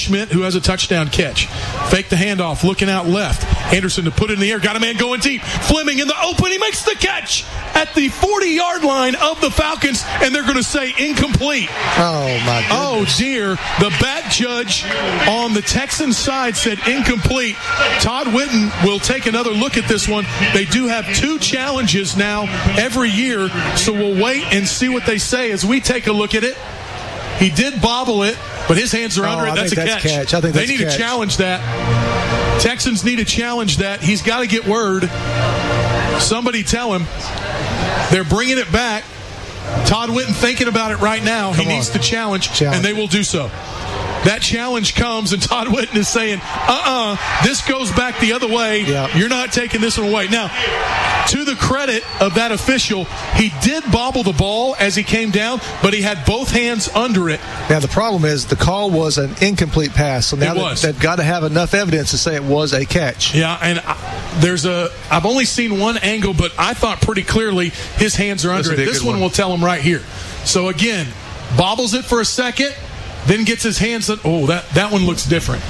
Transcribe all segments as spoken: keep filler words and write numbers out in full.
Schmidt, who has a touchdown catch. Fake the handoff, looking out left. Anderson to put it in the air. Got a man going deep. Fleming in the open. He makes the catch at the forty-yard line of the Falcons, and they're going to say incomplete. Oh, my goodness. Oh, dear. The back judge on the Texans side said incomplete. Todd Whitten will take another look at this one. They do have two challenges now every year, so we'll wait and see what they say as we take a look at it. He did bobble it, but his hands are under oh, it. That's a that's catch. catch. I think that's they need catch. to challenge that. Texans need to challenge that. He's got to get word. Somebody tell him they're bringing it back. Todd Whitten thinking about it right now. Come he on. needs to challenge, challenge, and they will do so. That challenge comes, and Todd Whitten is saying, uh-uh, this goes back the other way. Yeah. You're not taking this one away. Now, to the credit of that official, he did bobble the ball as he came down, but he had both hands under it. Now, the problem is the call was an incomplete pass, so now It was. they've got to have enough evidence to say it was a catch. Yeah, and I, there's a, I've only seen one angle, but I thought pretty clearly his hands are under it. This one, one will tell him right here. So again, bobbles it for a second, then gets his hands on, oh, that, that one looks different.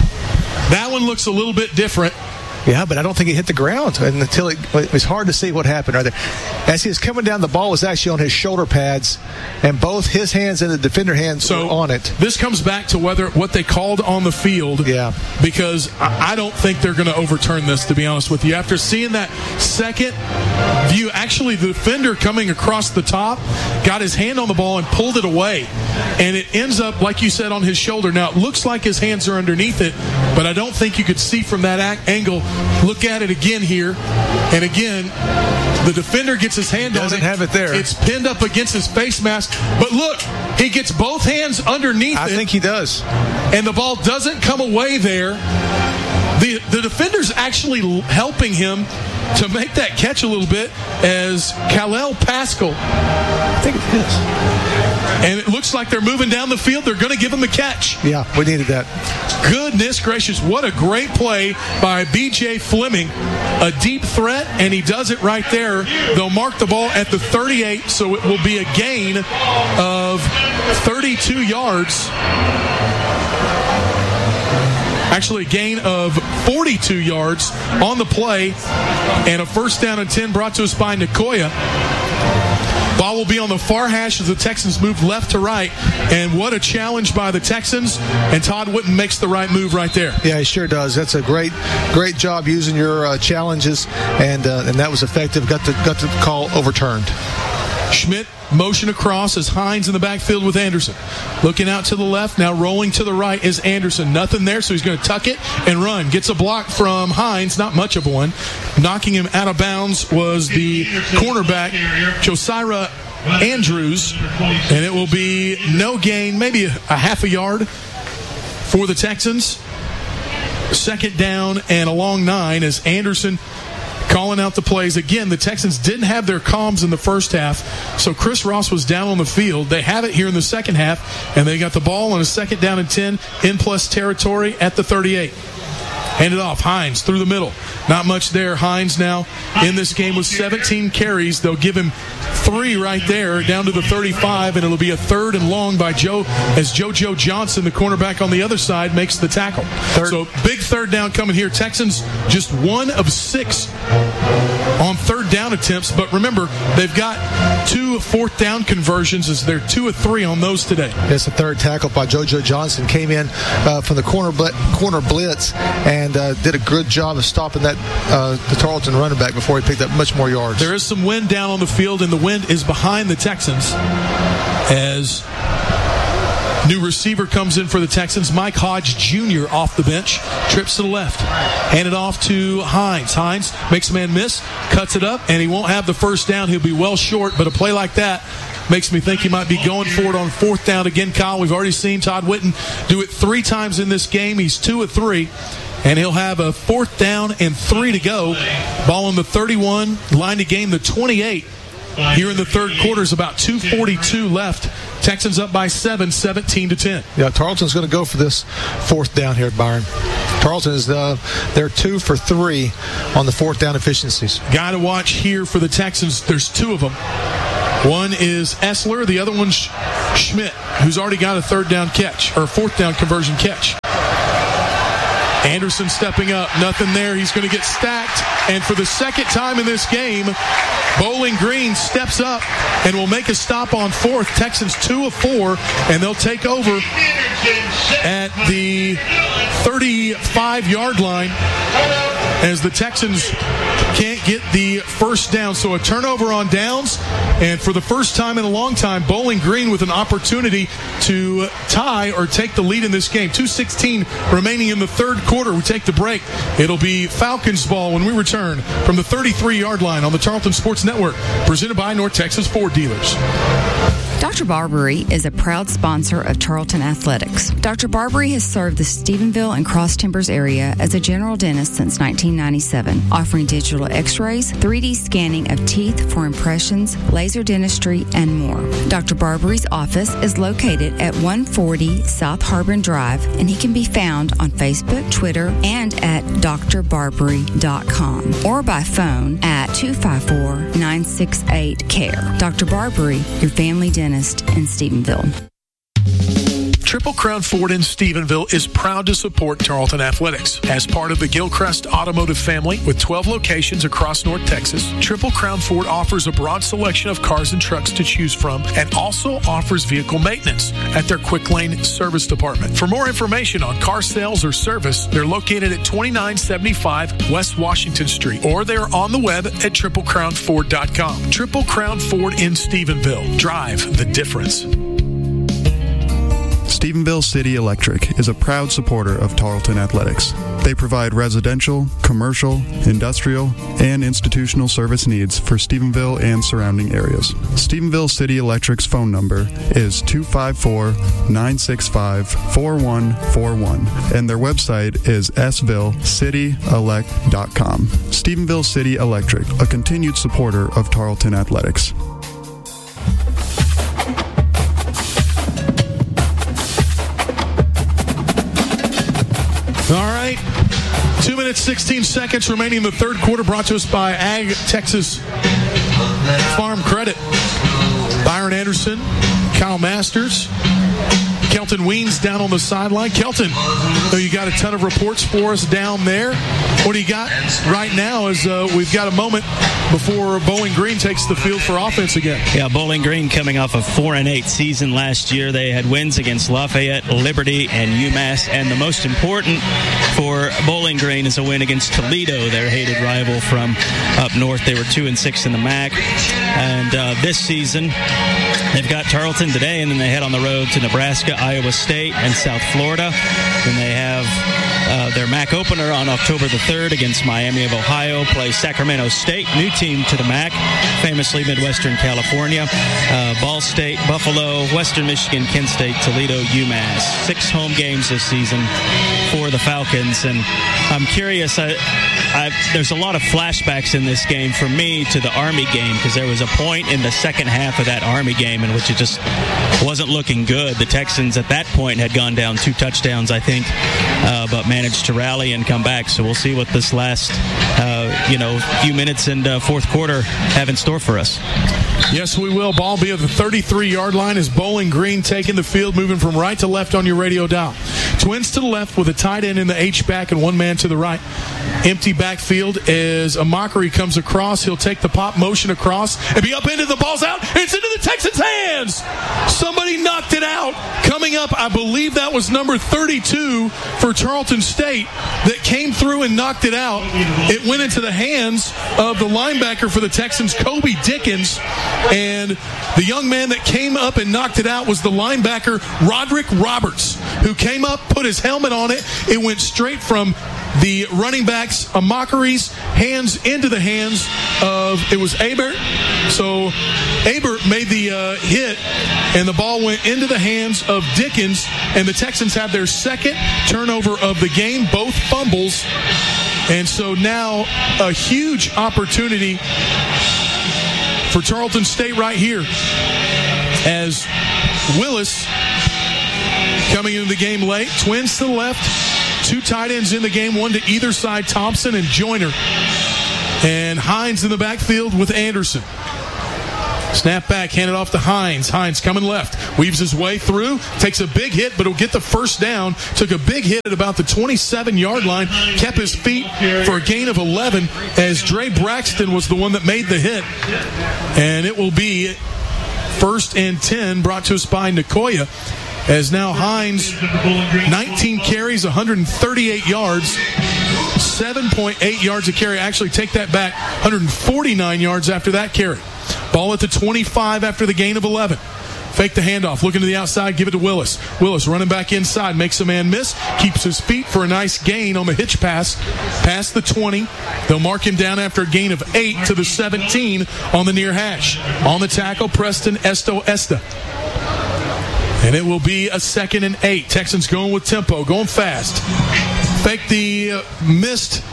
That one looks a little bit different. Yeah, but I don't think it hit the ground until it, it was hard to see what happened right there. As he was coming down, the ball was actually on his shoulder pads, and both his hands and the defender hands so were on it. This comes back to whether what they called on the field. Yeah. Because I, I don't think they're going to overturn this, to be honest with you. After seeing that second view, actually the defender coming across the top got his hand on the ball and pulled it away. And it ends up, like you said, on his shoulder. Now, it looks like his hands are underneath it, but I don't think you could see from that ac- angle. Look at it again here. And again, the defender gets his hand on it. Doesn't have it there. It's pinned up against his face mask. But look, he gets both hands underneath I it. I think he does. And the ball doesn't come away there. The, the defender's actually helping him to make that catch a little bit as Khalil Pascal. I think it is. And it looks like they're moving down the field. They're going to give him a catch. Yeah, we needed that. Goodness gracious, what a great play by B J Fleming. A deep threat, and he does it right there. They'll mark the ball at the thirty-eight, so it will be a gain of thirty-two yards. Actually, a gain of forty-two yards on the play, and a first down and ten brought to us by Nicoya. Ball will be on the far hash as the Texans move left to right, and what a challenge by the Texans, and Todd Whitten makes the right move right there. Yeah, he sure does. That's a great great job using your uh, challenges, and uh, and that was effective. Got the, got the call overturned. Schmidt motion across as Hines in the backfield with Anderson. Looking out to the left, now rolling to the right is Anderson. Nothing there, so he's going to tuck it and run. Gets a block from Hines, not much of one. Knocking him out of bounds was the cornerback, Josiah Andrews, and it will be no gain, maybe a, a half a yard for the Texans. Second down and a long nine as Anderson calling out the plays. Again, the Texans didn't have their comms in the first half, so Chris Ross was down on the field. They have it here in the second half, and they got the ball on a second down and ten in plus territory at the thirty-eight. Handed off. Hines through the middle. Not much there. Hines now in this game with seventeen carries. They'll give him three right there down to the thirty-five, and it'll be a third and long by Joe as JoJo Johnson, the cornerback on the other side, makes the tackle. Third. So big third down coming here. Texans just one of six on third down attempts, but remember, they've got two fourth down conversions as they're two of three on those today. It's the third tackle by JoJo Johnson. Came in uh, from the corner bl- corner blitz and uh, did a good job of stopping that uh, the Tarleton running back before he picked up much more yards. There is some wind down on the field, and the wind is behind the Texans as new receiver comes in for the Texans. Mike Hodge Junior off the bench, trips to the left, handed off to Hines. Hines makes a man miss, cuts it up, and he won't have the first down. He'll be well short, but a play like that makes me think he might be going for it on fourth down again. Kyle, we've already seen Todd Whitten do it three times in this game. He's two of three, and he'll have a fourth down and three to go. Ball on the thirty-one, line to gain the twenty-eight. Here in the third quarter is about two forty-two left. Texans up by seven, seventeen to ten. Yeah, Tarleton's going to go for this fourth down here, Byron. Tarleton is uh, they're two for three on the fourth down efficiencies. Guy to watch here for the Texans. There's two of them. One is Essler, the other one's Schmidt, who's already got a third down catch or fourth down conversion catch. Anderson stepping up. Nothing there. He's going to get stacked. And for the second time in this game, Bowling Green steps up and will make a stop on fourth. Texans two of four, and they'll take over at the thirty-five-yard line as the Texans can't get the first down. So a turnover on downs, and for the first time in a long time, Bowling Green with an opportunity to tie or take the lead in this game. two sixteen remaining in the third quarter. We take the break. It'll be Falcons ball when we return from the thirty-three-yard line on the Tarleton Sports Network, presented by North Texas Ford Dealers. Doctor Barbary is a proud sponsor of Tarleton Athletics. Doctor Barbary has served the Stephenville and Cross Timbers area as a general dentist since nineteen ninety-seven, offering digital x-rays, three D scanning of teeth for impressions, laser dentistry, and more. Doctor Barbary's office is located at one forty South Harbin Drive, and he can be found on Facebook, Twitter, and at d r barbary dot com or by phone at two five four, nine six eight, C A R E. Doctor Barbary, your family dentist in Stephenville. Triple Crown Ford in Stephenville is proud to support Tarleton Athletics. As part of the Gilchrist Automotive family with twelve locations across North Texas, Triple Crown Ford offers a broad selection of cars and trucks to choose from and also offers vehicle maintenance at their Quick Lane Service Department. For more information on car sales or service, they're located at twenty-nine seventy-five West Washington Street, or they're on the web at triple crown ford dot com. Triple Crown Ford in Stephenville. Drive the difference. Stephenville City Electric is a proud supporter of Tarleton Athletics. They provide residential, commercial, industrial, and institutional service needs for Stephenville and surrounding areas. Stephenville City Electric's phone number is two five four, nine six five, four one four one, and their website is s ville city elect dot com. Stephenville City Electric, a continued supporter of Tarleton Athletics. All right. Two minutes, sixteen seconds remaining in the third quarter, brought to us by Ag Texas Farm Credit. Byron Anderson, Kyle Masters, Kelton Weens down on the sideline. Kelton, so you got a ton of reports for us down there. What do you got right now is uh, we've got a moment before Bowling Green takes the field for offense again. Yeah, Bowling Green coming off a four and eight season last year. They had wins against Lafayette, Liberty, and UMass. And the most important for Bowling Green is a win against Toledo, their hated rival from up north. They were two and six in the M A C. And uh, this season, they've got Tarleton today, and then they head on the road to Nebraska, Iowa State, and South Florida. Then they have uh, their M A C opener on October the third against Miami of Ohio, play Sacramento State, new team to the M A C, famously Midwestern California, uh, Ball State, Buffalo, Western Michigan, Kent State, Toledo, UMass. Six home games this season for the Falcons, and I'm curious, I, I, there's a lot of flashbacks in this game for me to the Army game, because there was a point in the second half of that Army game in which it just wasn't looking good. The Texans at that point had gone down two touchdowns, I think, uh, but managed to rally and come back. So we'll see what this last, uh, you know, few minutes in uh, fourth quarter have in store for us. Yes, we will. Ball be at the thirty-three-yard line as Bowling Green taking the field, moving from right to left on your radio dial. Twins to the left with a tight end in the H-back and one man to the right. Empty backfield as a Mockery comes across. He'll take the pop motion across and be upended. The ball's out. It's into the Texans' hands. Somebody knocked it out. Coming up, I believe that was number thirty-two for Tarleton State that came through and knocked it out. It went into the hands of the linebacker for the Texans, Kobe Dickens. And the young man that came up and knocked it out was the linebacker, Roderick Roberts, who came up, put his helmet on it. It went straight from the running back's a Mockery's hands into the hands of, it was Abert. So Abert made the uh, hit, and the ball went into the hands of Dickens, and the Texans have their second turnover of the game, both fumbles. And so now a huge opportunity for Tarleton State right here as Willis coming into the game late. Twins to the left. Two tight ends in the game, one to either side, Thompson and Joyner. And Hines in the backfield with Anderson. Snap back, hand it off to Hines. Hines coming left, weaves his way through, takes a big hit, but he'll get the first down. Took a big hit at about the twenty-seven-yard line, kept his feet for a gain of eleven as Dre Braxton was the one that made the hit. And it will be first and ten, brought to us by Nicoya, as now Hines, nineteen carries, one hundred thirty-eight yards, seven point eight yards a carry. Actually, take that back, one hundred forty-nine yards after that carry. Ball at the twenty-five after the gain of eleven. Fake the handoff, looking to the outside, give it to Willis. Willis running back inside, makes a man miss, keeps his feet for a nice gain on the hitch pass, past the twenty. They'll mark him down after a gain of eight to the seventeen on the near hash. On the tackle, Preston Esto Esta. And it will be a second and eight. Texans going with tempo, going fast. Fake the uh, missed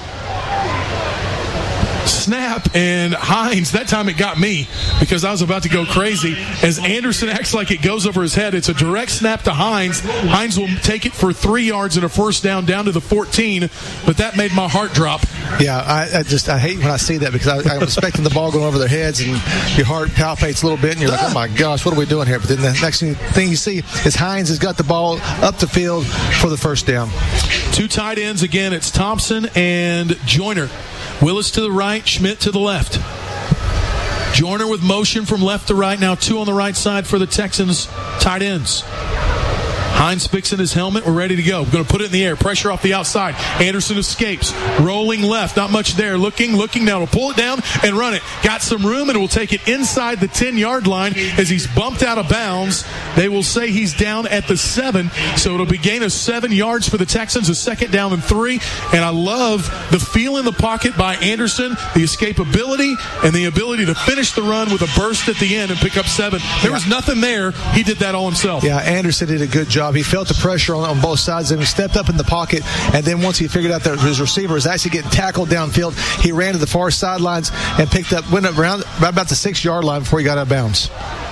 snap, and Hines, that time it got me because I was about to go crazy as Anderson acts like it goes over his head. It's a direct snap to Hines. Hines will take it for three yards and a first down down to the fourteen, but that made my heart drop. Yeah, I, I just I hate when I see that because I, I'm expecting the ball going over their heads and your heart palpates a little bit and you're like, oh my gosh, what are we doing here? But then the next thing you see is Hines has got the ball up the field for the first down. Two tight ends again. It's Thompson and Joyner. Willis to the right, Schmidt to the left. Joyner with motion from left to right. Now two on the right side for the Texans tight ends. Hines fixing his helmet. We're ready to go. We're going to put it in the air. Pressure off the outside. Anderson escapes. Rolling left. Not much there. Looking, looking. Now to pull it down and run it. Got some room and will take it inside the ten-yard line as he's bumped out of bounds. They will say he's down at the seven. So it'll be gain of seven yards for the Texans. A second down and three. And I love the feel in the pocket by Anderson, the escapability, and the ability to finish the run with a burst at the end and pick up seven. There was nothing there. He did that all himself. Yeah, Anderson did a good job. He felt the pressure on, on both sides and he stepped up in the pocket, and then once he figured out that his receiver is actually getting tackled downfield, he ran to the far sidelines and picked up, went around about the six-yard line before he got out of bounds.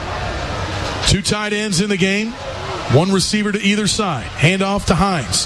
Two tight ends in the game, one receiver to either side. Handoff to Hines.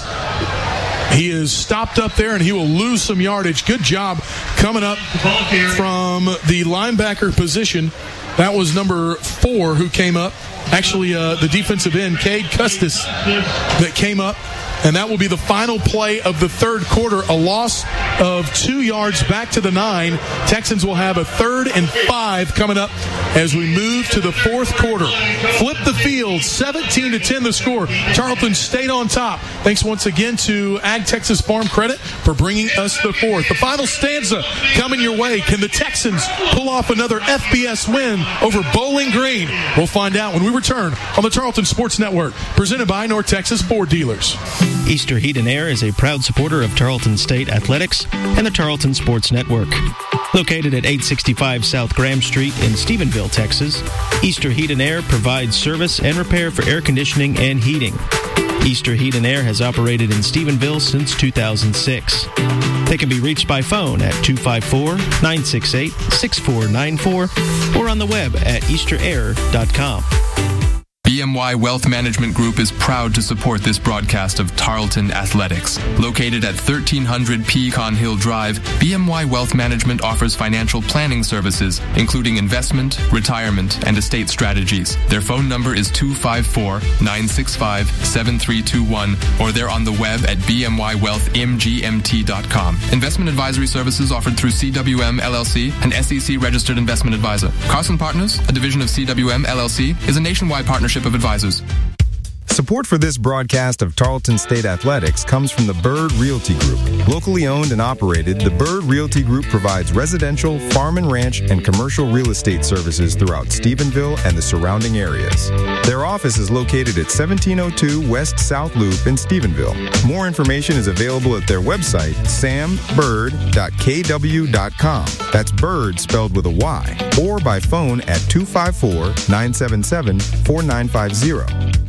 He is stopped up there and he will lose some yardage. Good job coming up from the linebacker position. That was number four who came up. Actually, uh, the defensive end, Cade Custis, that came up. And that will be the final play of the third quarter. A loss of two yards back to the nine. Texans will have a third and five coming up as we move to the fourth quarter. Flip the field, seventeen to ten the score. Tarleton stayed on top. Thanks once again to Ag Texas Farm Credit for bringing us the fourth. The final stanza coming your way. Can the Texans pull off another F B S win over Bowling Green? We'll find out when we return on the Tarleton Sports Network, presented by North Texas Ford Dealers. Easter Heat and Air is a proud supporter of Tarleton State Athletics and the Tarleton Sports Network. Located at eight sixty-five South Graham Street in Stephenville, Texas, Easter Heat and Air provides service and repair for air conditioning and heating. Easter Heat and Air has operated in Stephenville since two thousand six. They can be reached by phone at two five four, nine six eight, six four nine four or on the web at easter air dot com. B M Y Wealth Management Group is proud to support this broadcast of Tarleton Athletics. Located at thirteen hundred Pecan Hill Drive, B M Y Wealth Management offers financial planning services, including investment, retirement, and estate strategies. Their phone number is two five four, nine six five, seven three two one, or they're on the web at b m y wealth m g m t dot com. Investment advisory services offered through C W M L L C, an S E C-registered investment advisor. Carson Partners, a division of C W M L L C, is a nationwide partnership of advisors. Support for this broadcast of Tarleton State Athletics comes from the Bird Realty Group. Locally owned and operated, the Bird Realty Group provides residential, farm and ranch, and commercial real estate services throughout Stephenville and the surrounding areas. Their office is located at seventeen oh two West South Loop in Stephenville. More information is available at their website, sam bird dot k w dot com. That's Bird spelled with a Y. Or by phone at two five four, nine seven seven, four nine five zero.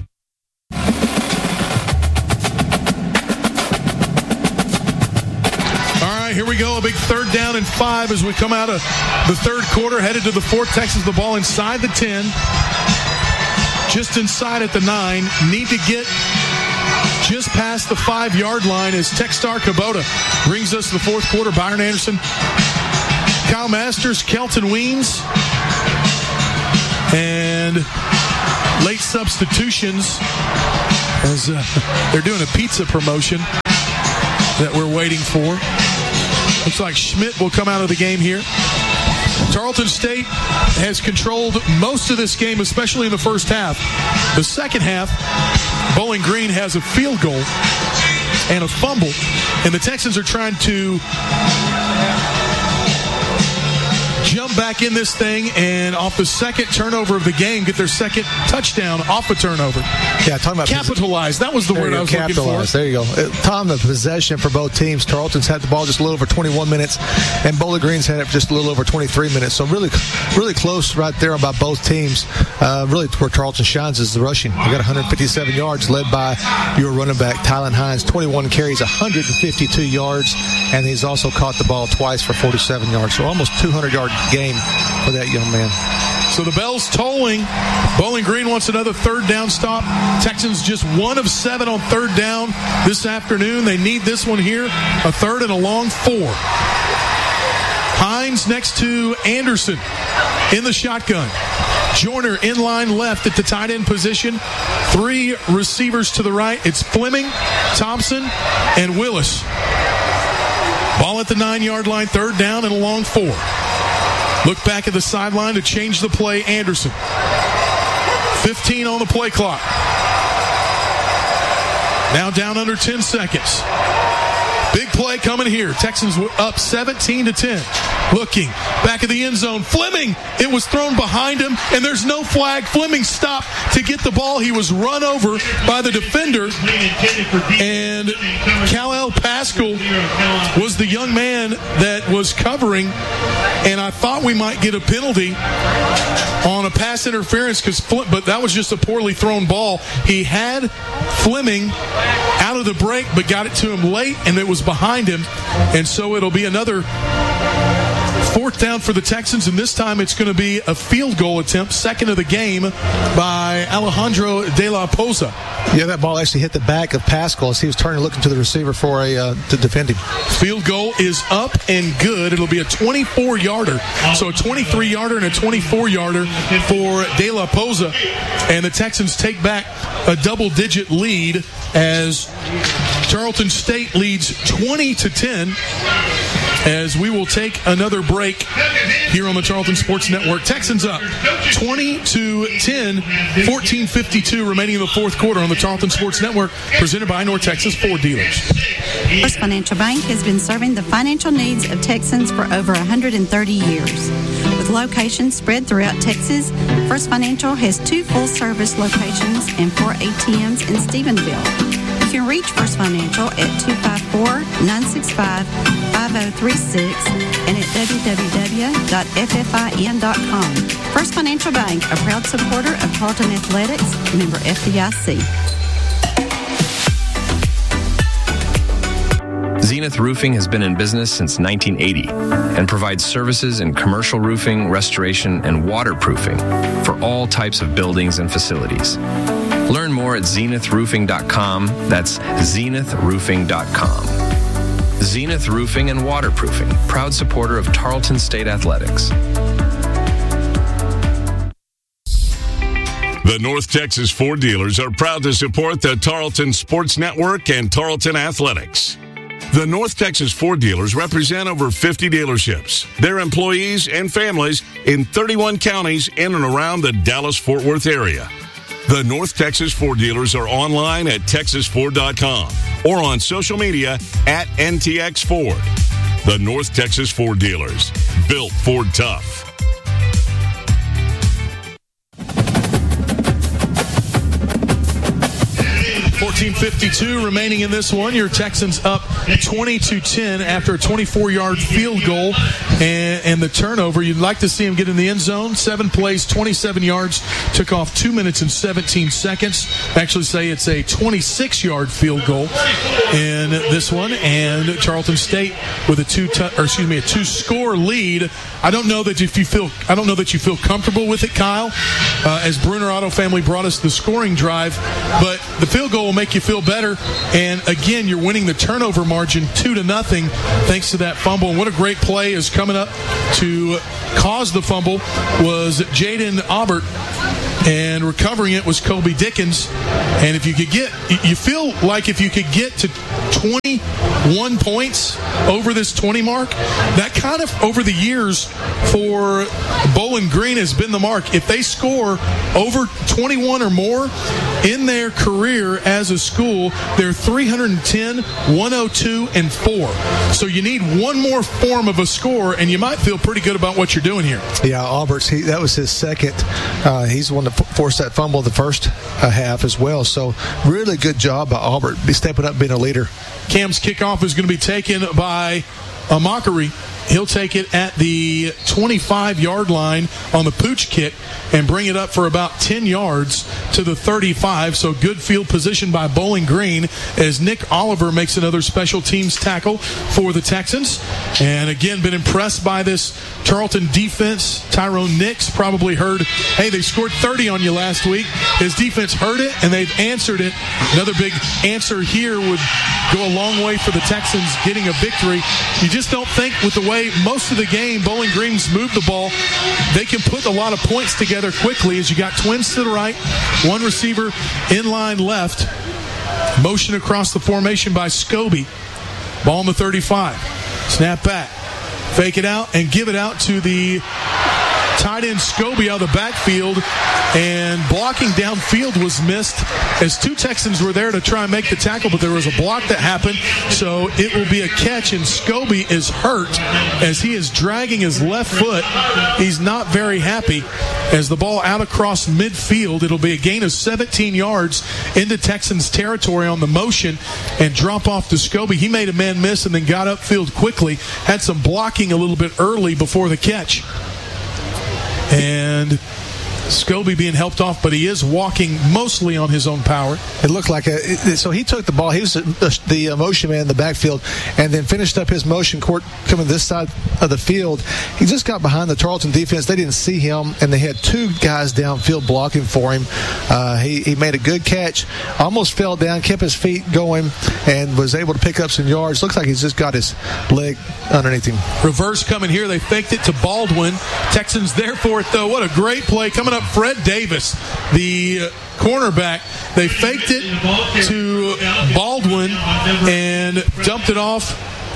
Here we go, a big third down and five as we come out of the third quarter, headed to the fourth. Texas, the ball inside the ten, just inside at the nine. Need to get just past the five-yard line as Techstar Kubota brings us to the fourth quarter. Byron Anderson, Kyle Masters, Kelton Weems, And late substitutions as uh, they're doing a pizza promotion that we're waiting for. Looks like Schmidt will come out of the game here. Tarleton State has controlled most of this game, especially in the first half. The second half, Bowling Green has a field goal and a fumble, and the Texans are trying to jump back in this thing and off the second turnover of the game get their second touchdown off a turnover. Yeah, talking about capitalize. That was the there word I was capitalize. looking for. There you go. Time of possession for both teams. Tarleton's had the ball just a little over twenty-one minutes, and Bowling Green's had it for just a little over twenty-three minutes. So really, really close right there about both teams. Uh, really, where Tarleton shines is the rushing. They got one hundred fifty-seven yards, led by your running back Tylen Hines. twenty-one carries, one hundred fifty-two yards, and he's also caught the ball twice for forty-seven yards. So almost two hundred yard game for that young man. So the bell's tolling. Bowling Green wants another third down stop. Texans just one of seven on third down this afternoon. They need this one here. A third and a long four. Hines next to Anderson in the shotgun. Joyner in line left at the tight end position. Three receivers to the right. It's Fleming, Thompson, and Willis. Ball at the nine-yard line, third down and a long four. Look back at the sideline to change the play, Anderson. fifteen on the play clock. Now down under ten seconds. Big play coming here. Texans up seventeen to ten. Looking back at the end zone. Fleming, it was thrown behind him, and there's no flag. Fleming stopped to get the ball. He was run over by the defender, and Kal-El Pascal was the young man that was covering, and I thought we might get a penalty on a pass interference, because but that was just a poorly thrown ball. He had Fleming out of the break, but got it to him late, and it was behind him, and so it'll be another fourth down for the Texans, and this time it's going to be a field goal attempt, second of the game by Alejandro De La Poza. Yeah, that ball actually hit the back of Pascal as he was turning, looking to the receiver for a uh, to defend him. Field goal is up and good. It'll be a twenty-four yarder, so a twenty-three yarder and a twenty-four yarder for De La Poza, and the Texans take back a double-digit lead as Tarleton State leads twenty to ten. As we will take another break here on the Tarleton Sports Network. Texans up twenty to ten, fourteen fifty-two remaining in the fourth quarter on the Tarleton Sports Network, presented by North Texas Ford Dealers. First Financial Bank has been serving the financial needs of Texans for over one hundred thirty years. With locations spread throughout Texas, First Financial has two full-service locations and four A T Ms in Stephenville. You can reach First Financial at two five four, nine six five, five oh three six and at w w w dot f f i n dot com. First Financial Bank, a proud supporter of Tarleton Athletics, member F D I C. Zenith Roofing has been in business since nineteen eighty and provides services in commercial roofing, restoration, and waterproofing for all types of buildings and facilities. Learn more at zenith roofing dot com. That's zenith roofing dot com. Zenith Roofing and Waterproofing, proud supporter of Tarleton State Athletics. The North Texas Ford dealers are proud to support the Tarleton Sports Network and Tarleton Athletics. The North Texas Ford dealers represent over fifty dealerships, their employees and families in thirty-one counties in and around the Dallas-Fort Worth area. The North Texas Ford dealers are online at texas ford dot com or on social media at N T X Ford. The North Texas Ford dealers, built Ford tough. fourteen fifty-two remaining in this one. Your Texans up twenty to ten after a twenty-four yard field goal and, and the turnover. You'd like to see him get in the end zone. Seven plays, twenty-seven yards. Took off two minutes and seventeen seconds. Actually say it's a twenty-six yard field goal in this one. And Tarleton State with a two tu- or excuse me, a two score lead. I don't know that if you feel I don't know that you feel comfortable with it, Kyle, uh, as Bruner Auto Family brought us the scoring drive, but the field goal will make you feel better. And again, you're winning the turnover margin two to nothing thanks to that fumble. And what a great play is coming up to cause the fumble was Jaden Aubert. And recovering it was Kobe Dickens. And if you could get, you feel like if you could get to twenty-one points over this twenty mark, that kind of over the years for Bowling Green has been the mark. If they score over twenty-one or more in their career as a school, they're three hundred ten, one oh two, and four. So you need one more form of a score, and you might feel pretty good about what you're doing here. Yeah, Albert's, he, that was his second. Uh, he's the one that forced that fumble the first uh, half as well. So really good job by Albert, be stepping up, being a leader. Cam's kickoff is going to be taken by a Mockery. He'll take it at the twenty-five-yard line on the pooch kick and bring it up for about ten yards to the thirty-five. So good field position by Bowling Green as Nick Oliver makes another special teams tackle for the Texans. And again, been impressed by this Tarleton defense. Tyrone Nix probably heard, hey, they scored thirty on you last week. His defense heard it, and they've answered it. Another big answer here would go a long way for the Texans getting a victory. You just don't think with the way most of the game Bowling Green's moved the ball, they can put a lot of points together quickly as you got twins to the right, one receiver in line left. Motion across the formation by Scobie. Ball on the thirty-five. Snap back. Fake it out and give it out to the tight end Scobie out of the backfield, and blocking downfield was missed as two Texans were there to try and make the tackle, but there was a block that happened, so it will be a catch, and Scobie is hurt as he is dragging his left foot. He's not very happy as the ball out across midfield. It'll be a gain of seventeen yards into Texans territory on the motion and drop off to Scobie. He made a man miss and then got upfield quickly, had some blocking a little bit early before the catch. And Scobie being helped off, but he is walking mostly on his own power. It looked like a so he took the ball. He was the, the motion man in the backfield, and then finished up his motion court coming this side of the field. He just got behind the Tarleton defense. They didn't see him, and they had two guys downfield blocking for him. Uh, he, he made a good catch, almost fell down, kept his feet going, and was able to pick up some yards. Looks like he's just got his leg underneath him. Reverse coming here. They faked it to Baldwin. Texans there for it, though. What a great play. Coming up, Fred Davis, the cornerback. They faked it to Baldwin and dumped it off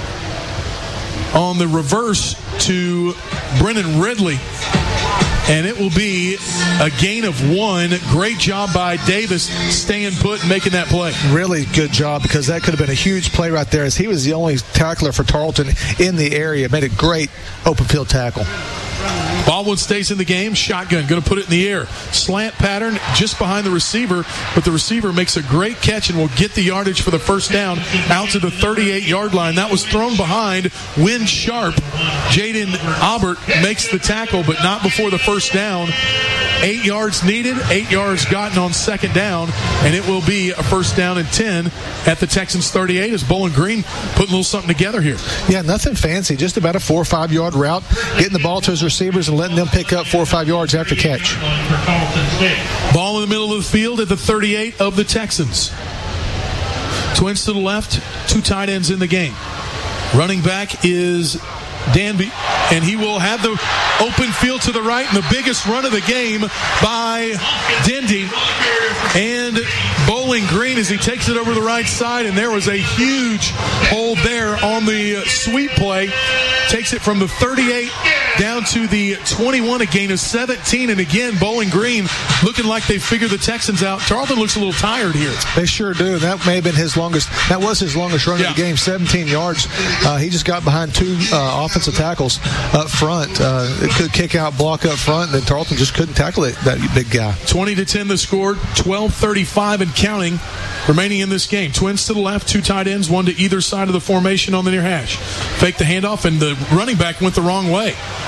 on the reverse to Brennan Ridley. And it will be a gain of one. Great job by Davis staying put and making that play. Really good job, because that could have been a huge play right there, as he was the only tackler for Tarleton in the area. Made a great open field tackle. Baldwin stays in the game. Shotgun, going to put it in the air. Slant pattern just behind the receiver, but the receiver makes a great catch and will get the yardage for the first down out to the thirty-eight-yard line. That was thrown behind. Win Sharp. Jaden Aubert makes the tackle, but not before the first down. Eight yards needed, eight yards gotten on second down, and it will be a first down and ten at the Texans thirty-eight as Bowling Green putting a little something together here. Yeah, nothing fancy, just about a four or five yard route, getting the ball to his receivers and letting them pick up four or five yards after catch. Ball in the middle of the field at the thirty-eight of the Texans. Twins to the left, two tight ends in the game. Running back is Danby, and he will have the open field to the right, and the biggest run of the game by Dendy. And Bowling Green as he takes it over the right side, and there was a huge hold there on the sweep play. Takes it from the thirty-eight down to the twenty-one, a gain of seventeen. And again, Bowling Green looking like they figured the Texans out. Tarleton looks a little tired here. They sure do. That may have been his longest. That was his longest run yeah. of the game, seventeen yards. Uh, he just got behind two uh, offensive tackles up front. Uh, it could kick out, block up front, and then Tarleton just couldn't tackle it, that big guy. twenty to ten the score, twelve thirty-five and counting remaining in this game. Twins to the left, two tight ends, one to either side of the formation on the near hash. Fake the handoff, and the running back went the wrong way.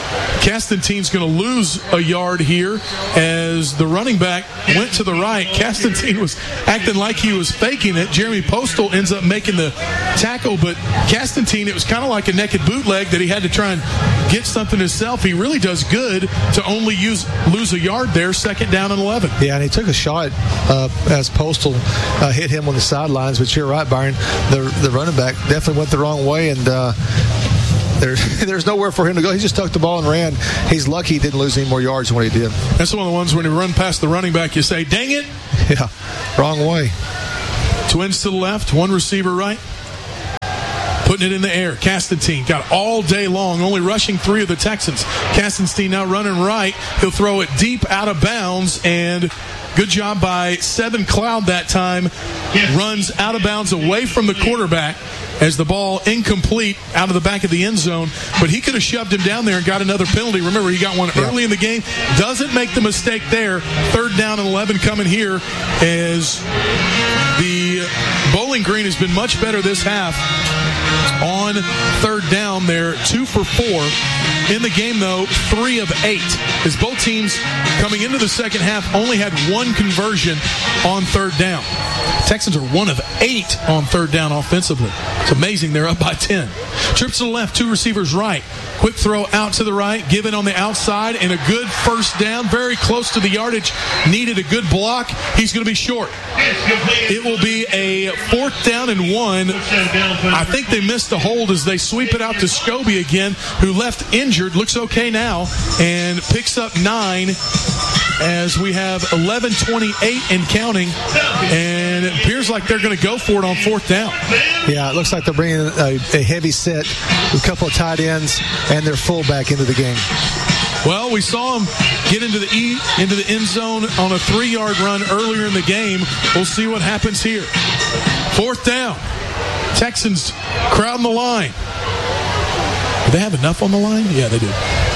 Castantine going to lose a yard here as the running back went to the right. Castantine was acting like he was faking it. Jeremy Postal ends up making the tackle, but Castantine, it was kind of like a naked bootleg that he had to try and get something himself. He really does good to only use lose a yard there, second down and eleven. Yeah, and he took a shot uh, as Postal uh, hit him on the sidelines, but you're right, Byron. The, the running back definitely went the wrong way, and uh, There, there's nowhere for him to go. He just tucked the ball and ran. He's lucky he didn't lose any more yards than what he did. That's one of the ones when you run past the running back, you say, dang it. Yeah, wrong way. Twins to the left, one receiver right. Putting it in the air. Castantine got all day long, only rushing three of the Texans. Castantine now running right. He'll throw it deep out of bounds, and good job by Seven Cloud that time. Runs out of bounds away from the quarterback as the ball incomplete out of the back of the end zone. But he could have shoved him down there and got another penalty. Remember, he got one yeah. early in the game. Doesn't make the mistake there. Third down and eleven coming here as the Bowling Green has been much better this half. On third down, they're two for four. In the game, though, three of eight. As both teams coming into the second half only had one conversion on third down. Texans are one of eight on third down offensively. It's amazing. They're up by ten. Trips to the left, two receivers right. Quick throw out to the right, given on the outside, and a good first down. Very close to the yardage. Needed a good block. He's going to be short. It will be a fourth down and one. I think they missed the hold as they sweep it out to Scobie again, who left injured. Looks okay now, and picks up nine as we have eleven twenty-eight and counting, and it appears like they're going to go for it on fourth down. Yeah, it looks like they're bringing a, a heavy set with a couple of tight ends and their fullback into the game. Well, we saw him get into the e, into the end zone on a three-yard run earlier in the game. We'll see what happens here. Fourth down. Texans crowding the line. Do they have enough on the line? Yeah, they do.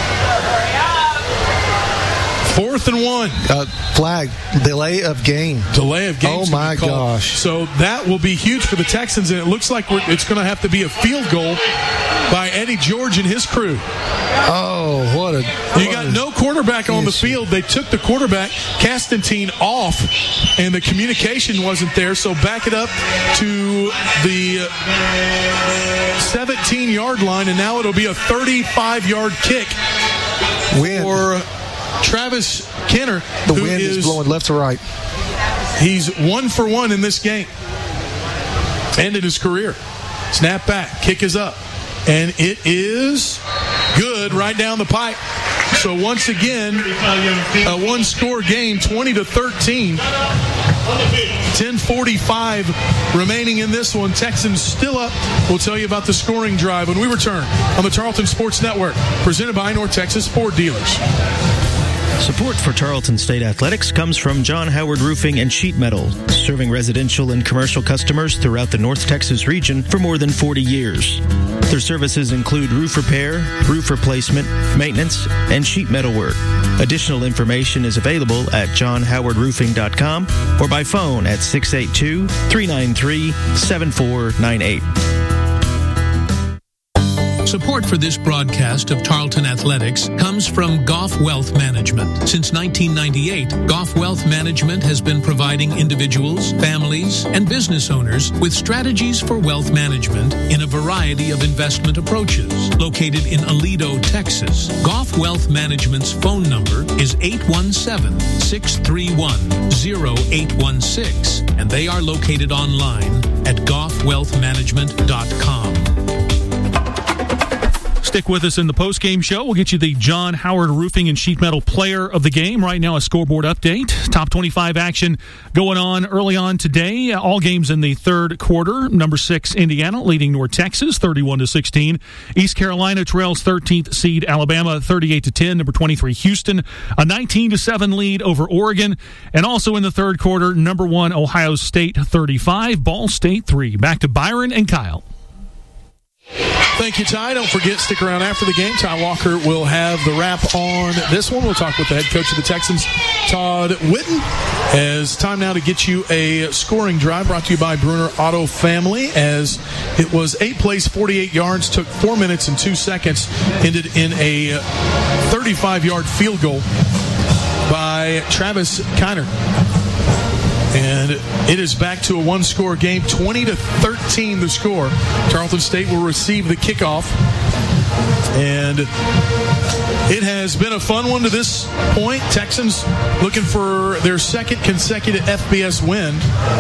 Fourth and one. Uh, flag. Delay of game. Delay of game. Oh, my gosh. So that will be huge for the Texans, and it looks like we're, it's going to have to be a field goal by Eddie George and his crew. Oh, what a... You got no quarterback on the field. They took the quarterback, Castantine, off, and the communication wasn't there, so back it up to the seventeen-yard line, and now it'll be a thirty-five-yard kick Win. for Travis Kenner. The wind is, is blowing left to right. He's one for one in this game and in his career. Snap back, kick is up, and it is good right down the pipe. So once again, a one-score game, twenty to thirteen. ten forty-five remaining in this one. Texans still up. We'll tell you about the scoring drive when we return on the Tarleton Sports Network, presented by North Texas Ford Dealers. Support for Tarleton State Athletics comes from John Howard Roofing and Sheet Metal, serving residential and commercial customers throughout the North Texas region for more than forty years. Their services include roof repair, roof replacement, maintenance, and sheet metal work. Additional information is available at john howard roofing dot com or by phone at six eight two, three nine three, seven four nine eight. Support for this broadcast of Tarleton Athletics comes from Goff Wealth Management. Since nineteen ninety-eight, Goff Wealth Management has been providing individuals, families, and business owners with strategies for wealth management in a variety of investment approaches. Located in Aledo, Texas, Goff Wealth Management's phone number is eight one seven, six three one, zero eight one six, and they are located online at goff wealth management dot com. Stick with us in the post-game show. We'll get you the John Howard Roofing and Sheet Metal player of the game. Right now, a scoreboard update. Top twenty-five action going on early on today. All games in the third quarter. Number six, Indiana, leading North Texas, thirty-one to sixteen. East Carolina trails thirteenth seed Alabama, thirty-eight to ten. Number twenty-three, Houston, a nineteen to seven lead over Oregon. And also in the third quarter, number one, Ohio State, thirty-five. Ball State, three. Back to Byron and Kyle. Thank you, Ty. Don't forget, stick around after the game. Ty Walker will have the wrap on this one. We'll talk with the head coach of the Texans, Todd Whitten, As time now to get you a scoring drive brought to you by Bruner Auto Family, as it was eight plays, forty-eight yards, took four minutes and two seconds, ended in a thirty-five-yard field goal by Travis Kiner. And it is back to a one-score game, twenty to thirteen the score. Tarleton State will receive the kickoff. And it has been a fun one to this point. Texans looking for their second consecutive F B S win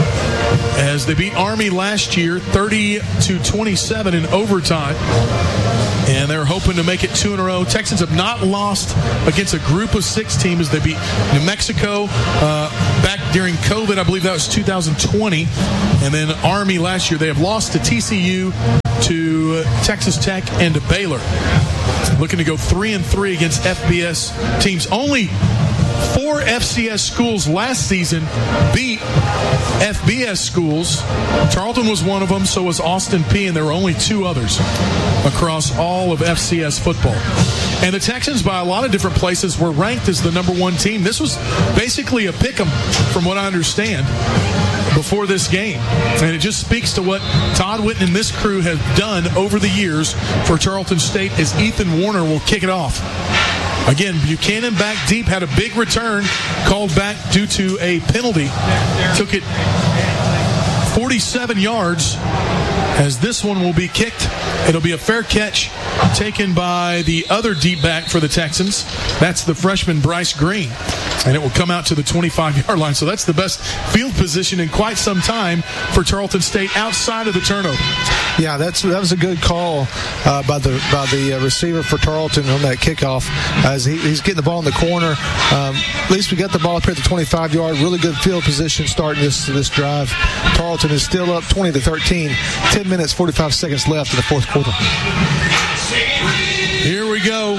as they beat Army last year thirty to twenty-seven in overtime. And they're hoping to make it two in a row. Texans have not lost against a group of six team as they beat New Mexico uh, back during COVID. I believe that was two thousand twenty. And then Army last year. They have lost to T C U, to Texas Tech, and to Baylor. Looking to go three and three against F B S teams. Only four F C S schools last season beat F B S schools. Tarleton was one of them, so was Austin Peay, and there were only two others across all of F C S football. And the Texans, by a lot of different places, were ranked as the number one team. This was basically a pick 'em, from what I understand, before this game. And it just speaks to what Todd Whitten and this crew have done over the years for Tarleton State, as Ethan Warner will kick it off. Again, Buchanan back deep, had a big return, called back due to a penalty. Took it forty-seven yards, as this one will be kicked. It'll be a fair catch taken by the other deep back for the Texans. That's the freshman Bryce Green. And it will come out to the twenty-five-yard line. So that's the best field position in quite some time for Tarleton State outside of the turnover. Yeah, that's that was a good call uh, by the by the uh, receiver for Tarleton on that kickoff. As he, he's getting the ball in the corner. Um, at least we got the ball up here at the twenty-five-yard. Really good field position starting this this drive. Tarleton is still up twenty to thirteen. ten minutes, forty-five seconds left in the fourth quarter. Here we go.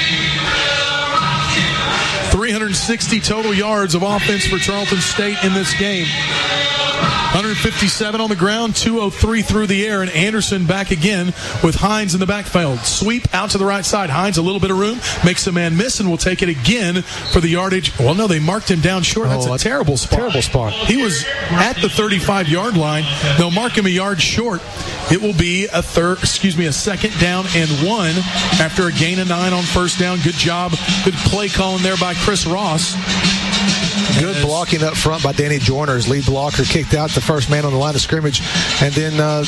three hundred sixty total yards of offense for Tarleton State in this game. one hundred fifty-seven on the ground, two oh three through the air, and Anderson back again with Hines in the backfield. Sweep out to the right side. Hines, a little bit of room, makes a man miss, and will take it again for the yardage. Well, no, they marked him down short. That's oh, a terrible spot. Terrible spot. He was at the thirty-five-yard line. They'll mark him a yard short. It will be a third, excuse me, a second down and one after a gain of nine on first down. Good job, good play calling there by Chris Ross. Good blocking up front by Danny Joyner. His lead blocker kicked out the first man on the line of scrimmage. And then uh,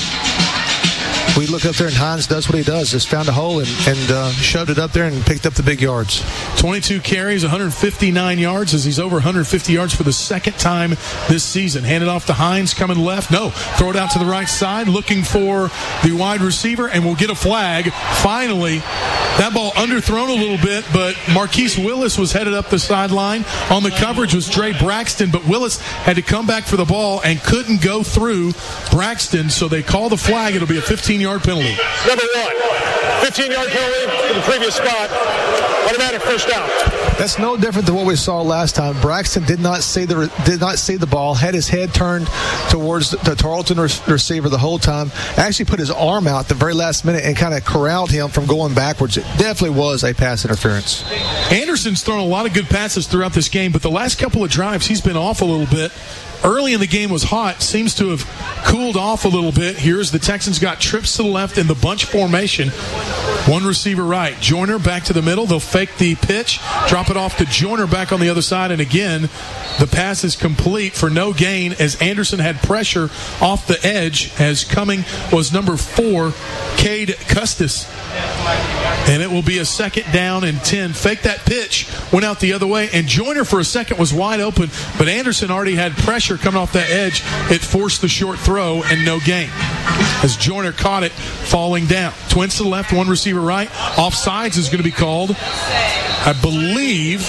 we look up there, and Hines does what he does. Just found a hole and, and uh, shoved it up there and picked up the big yards. twenty-two carries, one hundred fifty-nine yards, as he's over one hundred fifty yards for the second time this season. Handed off to Hines, coming left. No, throw it out to the right side, looking for the wide receiver, and we'll get a flag. Finally, that ball underthrown a little bit, but Marquise Willis was headed up the sideline. On the coverage was Dre Braxton, but Willis had to come back for the ball and couldn't go through Braxton, so they call the flag. It'll be a fifteen-yard penalty. Number one, fifteen-yard penalty for the previous spot. Automatic first down. That's no different than what we saw last time. Braxton did not see the did not see the ball, had his head turned towards the Tarleton re- receiver the whole time. Actually put his arm out the very last minute and kind of corralled him from going backwards. It definitely was a pass interference. Anderson's thrown a lot of good passes throughout this game, but the last couple of drives he's been off a little bit. Early in the game was hot, seems to have cooled off a little bit. Here's the Texans got trips to the left in the bunch formation. One receiver right. Joyner back to the middle. They'll fake the pitch, drop it off to Joyner back on the other side, and again, the pass is complete for no gain as Anderson had pressure off the edge, as coming was number four, Cade Custis. And it will be a second down and ten. Fake that pitch, went out the other way, and Joyner for a second was wide open, but Anderson already had pressure coming off that edge. It forced the short throw and no gain as Joyner caught it falling down. Twins to the left, one receiver right. Offsides is going to be called. I believe,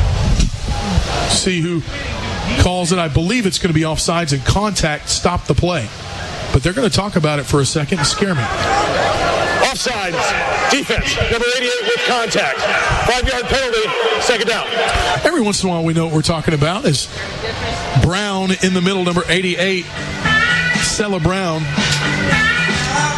see who calls it. I believe it's going to be offsides and contact. Stop the play. But they're going to talk about it for a second and scare me. Offsides, defense, number eighty-eight with contact. Five-yard penalty, second down. Every once in a while we know what we're talking about. Is Brown in the middle, number eighty-eight, Sella Brown.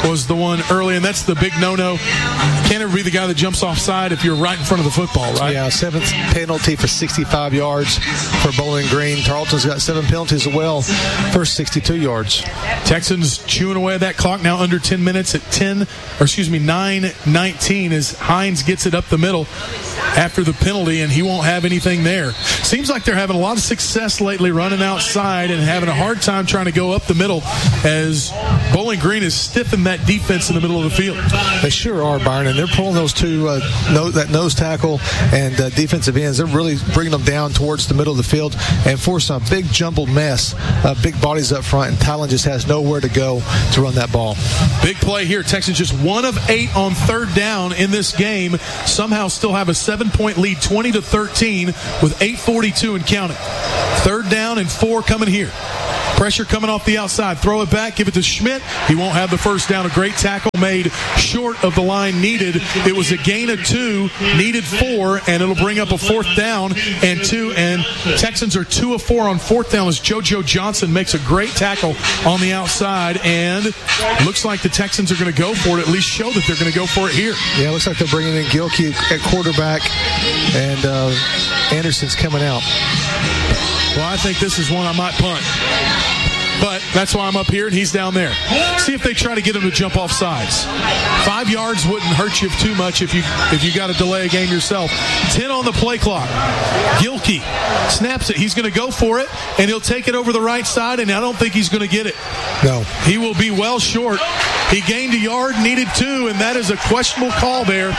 was the one early, and that's the big no-no. Can't ever be the guy that jumps offside if you're right in front of the football, right? Yeah, seventh penalty for sixty-five yards for Bowling Green. Tarleton's got seven penalties as well for sixty-two yards. Texans chewing away at that clock now under ten minutes at ten, or excuse me, nine nineteen as Hines gets it up the middle after the penalty, and he won't have anything there. Seems like they're having a lot of success lately running outside and having a hard time trying to go up the middle as Bowling Green has stiffened that defense in the middle of the field. They sure are, Byron, and they're pulling those two, uh, no, that nose tackle and uh, defensive ends. They're really bringing them down towards the middle of the field and forcing a big jumbled mess, uh, big bodies up front, and Talon just has nowhere to go to run that ball. Big play here. Texans just one of eight on third down in this game. Somehow still have a seven-point lead, twenty to thirteen, with eight forty-two and counting. Third down and four coming here. Pressure coming off the outside. Throw it back. Give it to Schmidt. He won't have the first down. A great tackle made short of the line needed. It was a gain of two, needed four, and it'll bring up a fourth down and two. And Texans are two of four on fourth down as JoJo Johnson makes a great tackle on the outside. And looks like the Texans are going to go for it, at least show that they're going to go for it here. Yeah, it looks like they're bringing in Gilkey at quarterback, and uh, Anderson's coming out. Well, I think this is one I might punt. But that's why I'm up here and he's down there. See if they try to get him to jump off sides. Five yards wouldn't hurt you too much if you if you got to delay a game yourself. Ten on the play clock. Gilkey snaps it. He's going to go for it, and he'll take it over the right side, and I don't think he's going to get it. No. He will be well short. He gained a yard, needed two, and that is a questionable call there.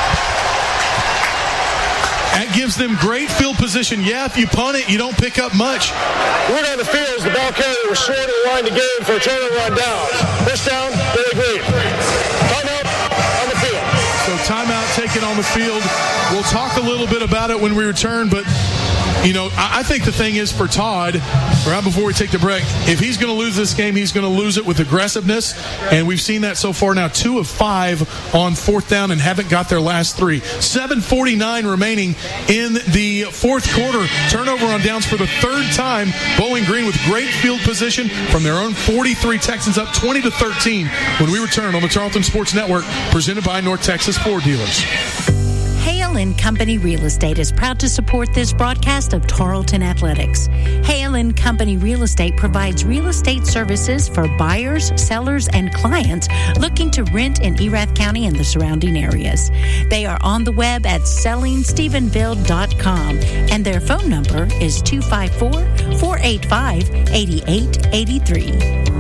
That gives them great field position. Yeah, if you punt it, you don't pick up much. Word on the field is the ball carrier was short of the line to gain for a turnover on down. First down, Billy Green. Timeout on the field. So timeout taken on the field. We'll talk a little bit about it when we return, but you know, I think the thing is for Todd, right before we take the break, if he's going to lose this game, he's going to lose it with aggressiveness, and we've seen that so far now, two of five on fourth down and haven't got their last three. seven forty-nine remaining in the fourth quarter. Turnover on downs for the third time. Bowling Green with great field position from their own forty-three. Texans up twenty to thirteen when we return on the Tarleton Sports Network, presented by North Texas Ford Dealers. Hale and Company Real Estate is proud to support this broadcast of Tarleton Athletics. Hale and Company Real Estate provides real estate services for buyers, sellers, and clients looking to rent in Erath County and the surrounding areas. They are on the web at selling stephenville dot com, and their phone number is two five four, four eight five, eight eight eight three.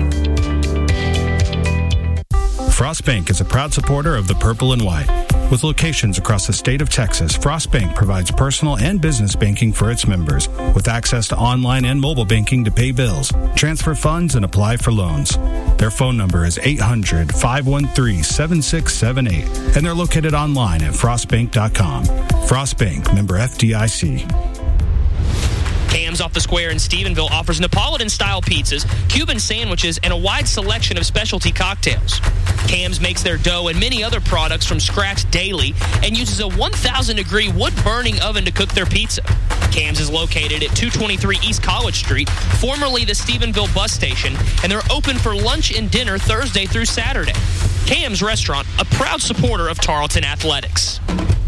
Frost Bank is a proud supporter of the Purple and White. With locations across the state of Texas, Frost Bank provides personal and business banking for its members, with access to online and mobile banking to pay bills, transfer funds, and apply for loans. Their phone number is eight hundred, five one three, seven six seven eight, and they're located online at frost bank dot com. Frost Bank, member F D I C. Cam's off the Square in Stephenville offers Neapolitan-style pizzas, Cuban sandwiches, and a wide selection of specialty cocktails. Cam's makes their dough and many other products from scratch daily and uses a one thousand degree wood-burning oven to cook their pizza. Cam's is located at two twenty-three East College Street, formerly the Stephenville bus station, and they're open for lunch and dinner Thursday through Saturday. Cam's Restaurant, a proud supporter of Tarleton Athletics.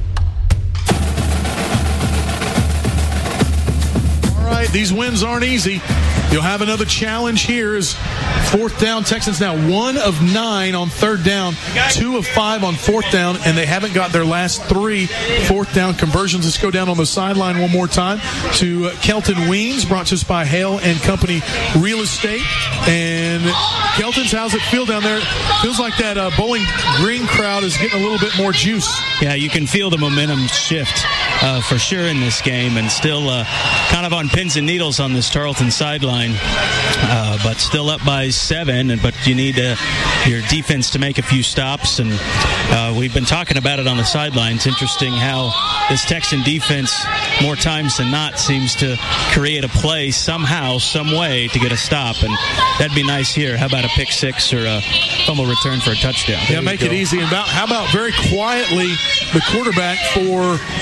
All right, these wins aren't easy. You'll have another challenge here as fourth down. Texans now one of nine on third down, two of five on fourth down, and they haven't got their last three fourth down conversions. Let's go down on the sideline one more time to Kelton Weens, brought to us by Hale and Company Real Estate. And Kelton's, how's it feel down there? Feels like that uh, Bowling Green crowd is getting a little bit more juice. Yeah, you can feel the momentum shift uh, for sure in this game, and still uh, kind of on pins and needles on this Tarleton sideline. Uh, but still up by seven, and but you need uh, your defense to make a few stops, and uh, we've been talking about it on the sideline. It's interesting how this Texan defense, more times than not, seems to create a play somehow, some way to get a stop, and that'd be nice here. How about a pick six or a fumble return for a touchdown? Yeah, make it easy. And about, how about very quietly the quarterback for Bowling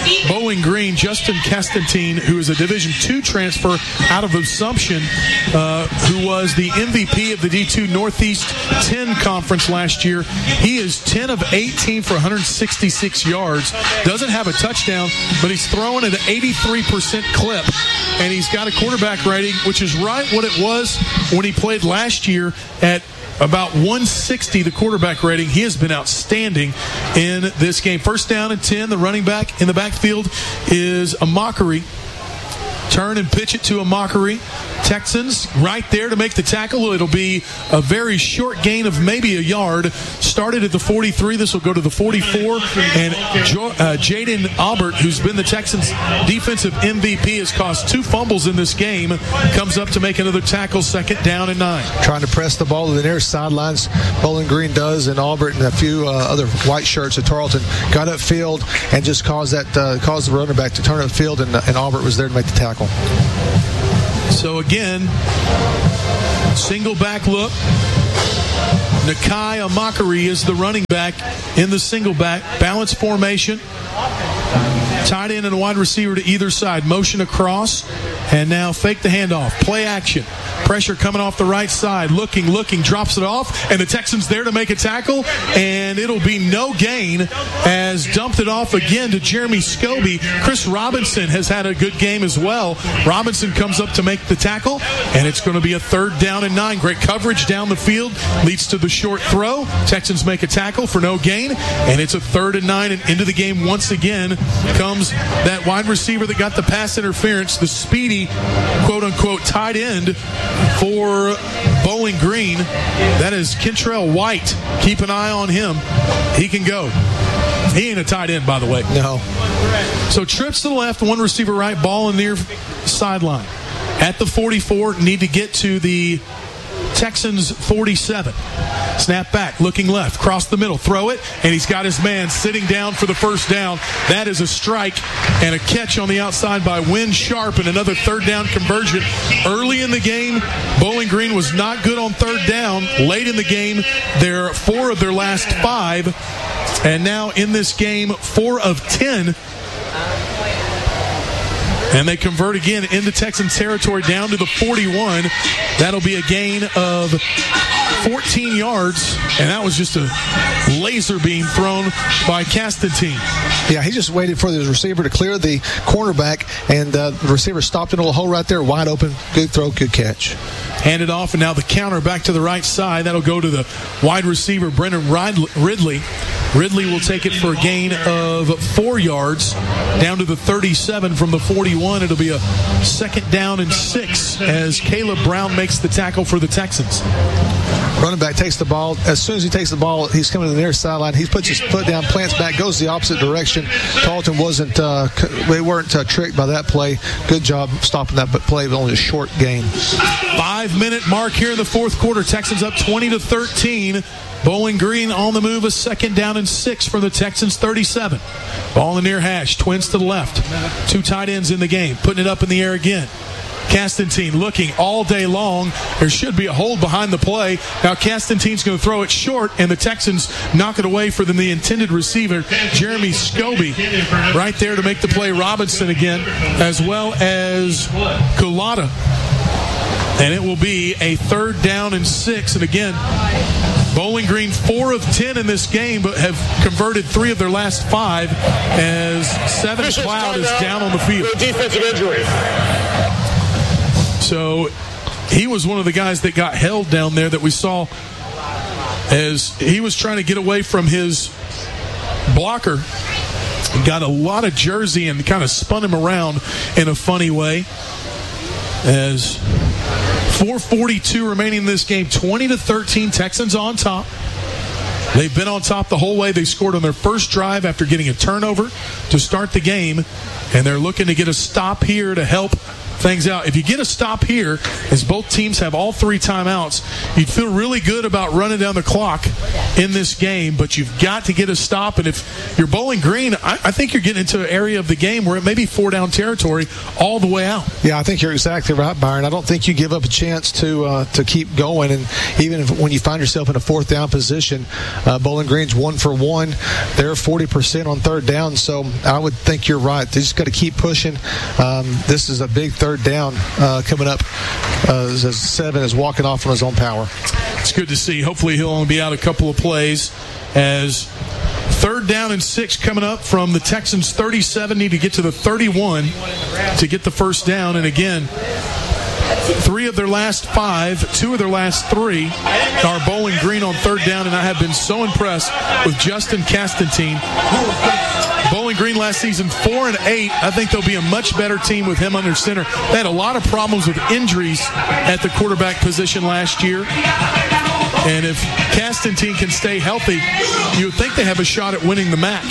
Bowling Green, Justin Castantine, who is a Division two transfer out of Assumption, uh, who was the M V P of the D two Northeast ten Conference last year. He is ten of eighteen for one hundred sixty-six yards. Doesn't have a touchdown, but he's throwing at an eighty-three percent clip, and he's got a quarterback rating, which is right what it was when he played last year at about one sixty, the quarterback rating. He has been outstanding in this game. First down and ten. The running back in the backfield is a Mockery. Turn and pitch it to a Mockery. Texans right there to make the tackle. It'll be a very short gain of maybe a yard. Started at the forty-three. This will go to the forty-four. And jo- uh, Jaden Albert, who's been the Texans' defensive M V P, has caused two fumbles in this game. Comes up to make another tackle, second down and nine. Trying to press the ball to the near sidelines. Bowling Green does, and Albert and a few uh, other white shirts at Tarleton got upfield and just caused that uh, caused the running back to turn upfield, and, and Albert was there to make the tackle. So again, single back look. Nakai Mockery is the running back in the single back. Balance formation. Tight end and a wide receiver to either side. Motion across. And now fake the handoff. Play action. Pressure coming off the right side. Looking, looking, drops it off. And the Texans there to make a tackle. And it'll be no gain as dumped it off again to Jeremy Scobie. Chris Robinson has had a good game as well. Robinson comes up to make the tackle. And it's going to be a third down and nine. Great coverage down the field. Leads to the short throw. Texans make a tackle for no gain. And it's a third and nine. And into the game once again comes that wide receiver that got the pass interference. The speedy, quote-unquote, tight end for Bowling Green. That is Kentrell White. Keep an eye on him. He can go. He ain't a tight end, by the way. No. So trips to the left, one receiver right, ball in near sideline. At the forty-four, need to get to the Texans forty-seven. Snap back, looking left, cross the middle, throw it, and he's got his man sitting down for the first down. That is a strike and a catch on the outside by Wynn Sharp, and another third down conversion. Early in the game, Bowling Green was not good on third down. Late in the game, they're four of their last five, and now in this game, four of ten. And they convert again into Texan territory down to the forty-one. That'll be a gain of fourteen yards. And that was just a laser beam thrown by Castantine. Yeah, he just waited for the receiver to clear the cornerback, and uh, the receiver stopped in a little hole right there, wide open. Good throw, good catch. Handed off, and now the counter back to the right side. That'll go to the wide receiver, Brendan Ridley. Ridley will take it for a gain of four yards down to the thirty-seven from the forty-one. It'll be a second down and six as Caleb Brown makes the tackle for the Texans. Running back takes the ball. As soon as he takes the ball, he's coming to the near sideline. He puts his foot down, plants back, goes the opposite direction. Tarleton wasn't, uh, they weren't uh, tricked by that play. Good job stopping that play, but only a short gain. Five minute mark here in the fourth quarter. Texans up twenty to thirteen. Bowling Green on the move, a second down and six from the Texans thirty-seven. Ball in the near hash, Twins to the left. Two tight ends in the game, putting it up in the air again. Castantine looking all day long. There should be a hold behind the play. Now Castantine's going to throw it short, and the Texans knock it away for them, the intended receiver, Jeremy Scobie. Right there to make the play, Robinson again, as well as Culata. And it will be a third down and six. And again, Bowling Green four of ten in this game, but have converted three of their last five as Seven Cloud is down on the field. Defensive injury. So he was one of the guys that got held down there that we saw as he was trying to get away from his blocker. Got a lot of jersey and kind of spun him around in a funny way. As four forty-two remaining in this game, twenty to thirteen, Texans on top. They've been on top the whole way. They scored on their first drive after getting a turnover to start the game, and they're looking to get a stop here to help things out. If you get a stop here, as both teams have all three timeouts, you'd feel really good about running down the clock in this game, but you've got to get a stop. And if you're Bowling Green, I, I think you're getting into an area of the game where it may be four down territory all the way out. Yeah, I think you're exactly right, Byron. I don't think you give up a chance to uh, to keep going. And even if, when you find yourself in a fourth down position, uh, Bowling Green's one for one. They're forty percent on third down, so I would think you're right. They just got to keep pushing. Um, this is a big third down uh, coming up uh, as Seven is walking off on his own power. It's good to see. Hopefully he'll only be out a couple of plays as third down and six coming up from the Texans thirty-seven. Need to get to the thirty-one to get the first down. And again, three of their last five, two of their last three are Bowling Green on third down, and I have been so impressed with Justin Castantine. Bowling Green last season, four and eight. I think they'll be a much better team with him under center. They had a lot of problems with injuries at the quarterback position last year. And if Castantine can stay healthy, you would think they have a shot at winning the M A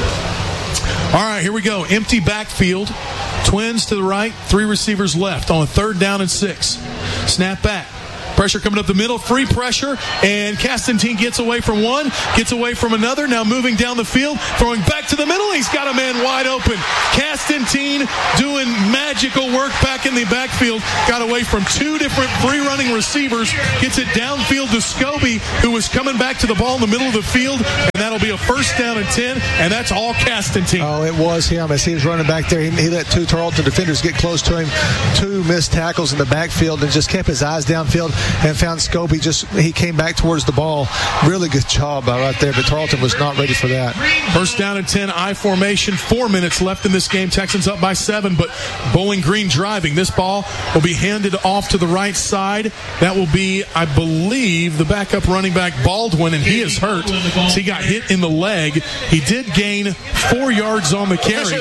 C. All right, here we go. Empty backfield. Twins to the right, three receivers left on a third down and six. Snap back. Pressure coming up the middle, free pressure, and Castantine gets away from one, gets away from another, now moving down the field, throwing back to the middle. He's got a man wide open. Castantine doing magical work back in the backfield, got away from two different free-running receivers, gets it downfield to Scobie, who was coming back to the ball in the middle of the field, and that'll be a first down and ten, and that's all Castantine. Oh, it was him. As he was running back there, he, he let two Tarleton defenders get close to him, two missed tackles in the backfield, and just kept his eyes downfield and found Scobie. Just he came back towards the ball. Really good job uh, right there, but Tarleton was not ready for that. First down and ten, I formation. Four minutes left in this game. Texans up by seven, but Bowling Green driving. This ball will be handed off to the right side. That will be, I believe, the backup running back Baldwin, and he is hurt. So he got hit in the leg. He did gain four yards on the carry.